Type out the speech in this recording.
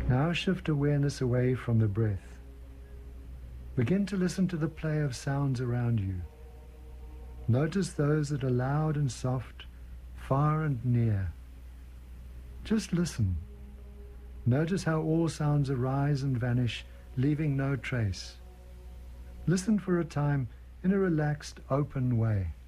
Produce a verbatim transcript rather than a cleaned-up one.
Now shift awareness away from the breath. Begin to listen to the play of sounds around you. Notice those that are loud and soft, far and near. Just listen. Notice how all sounds arise and vanish, leaving no trace. Listen for a time in a relaxed, open way.